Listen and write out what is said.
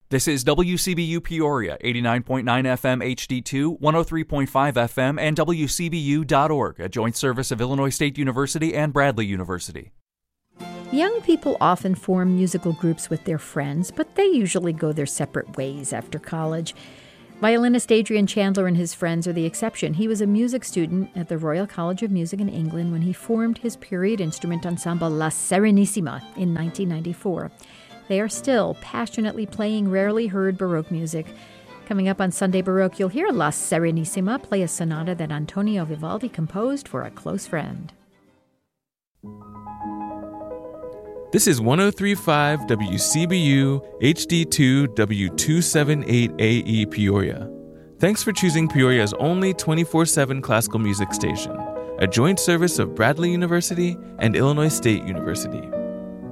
This is WCBU Peoria, 89.9 FM HD2, 103.5 FM, and WCBU.org, a joint service of Illinois State University and Bradley University. Young people often form musical groups with their friends, but they usually go their separate ways after college. Violinist Adrian Chandler and his friends are the exception. He was a music student at the Royal College of Music in England when he formed his period instrument ensemble La Serenissima in 1994. They are still passionately playing rarely heard Baroque music. Coming up on Sunday Baroque, you'll hear La Serenissima play a sonata that Antonio Vivaldi composed for a close friend. This is 103.5 WCBU HD2 W278AE Peoria. Thanks for choosing Peoria's only 24/7 classical music station, a joint service of Bradley University and Illinois State University.